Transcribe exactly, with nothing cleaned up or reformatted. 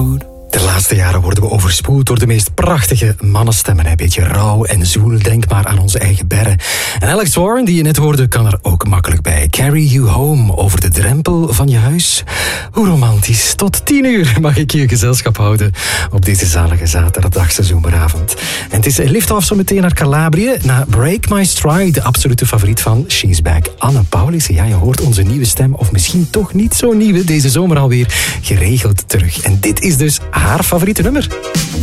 road. De laatste jaren worden we overspoeld door de meest prachtige mannenstemmen. Een beetje rauw en zoel, denk maar aan onze eigen berren. En Alex Warren, die je net hoorde, kan er ook makkelijk bij. Carry You Home, over de drempel van je huis. Hoe romantisch. Tot tien uur mag ik je gezelschap houden op deze zalige zaterdagse zomeravond. En het is lift-off zo meteen naar Calabrië. Na Break My Stride, de absolute favoriet van She's Back. Anne Paulissen, ja, je hoort onze nieuwe stem, of misschien toch niet zo nieuwe, deze zomer alweer geregeld terug. En dit is dus haar favoriete nummer.